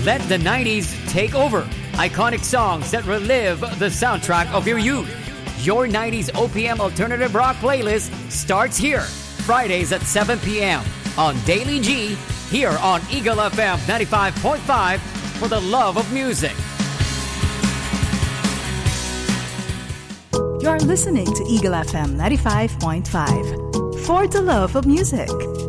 Let the 90s take over. Iconic songs that relive the soundtrack of your youth. Your 90s OPM Alternative Rock playlist starts here. Fridays at 7 p.m. on Daily G, here on Eagle FM 95.5 for the love of music. You're listening to Eagle FM 95.5 for the love of music.